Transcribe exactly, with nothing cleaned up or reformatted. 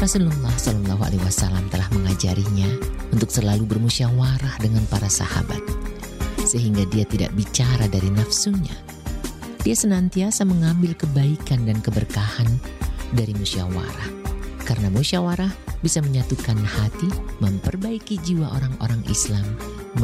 Rasulullah Shallallahu Alaihi Wasallam telah mengajarinya untuk selalu bermusyawarah dengan para sahabat, sehingga dia tidak bicara dari nafsunya. Dia senantiasa mengambil kebaikan dan keberkahan dari musyawarah, karena musyawarah bisa menyatukan hati, memperbaiki jiwa orang-orang Islam,